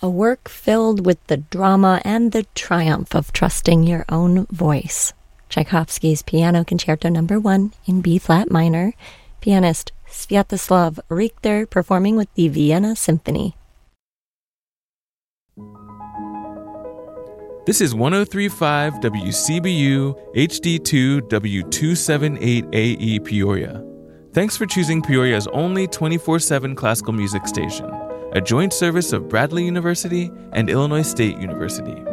a work filled with the drama and the triumph of trusting your own voice. Tchaikovsky's Piano Concerto No. 1 in B-flat minor, pianist Sviatoslav Richter performing with the Vienna Symphony. This is 103.5 WCBU HD2 W278AE Peoria. Thanks for choosing Peoria's only 24/7 classical music station, a joint service of Bradley University and Illinois State University.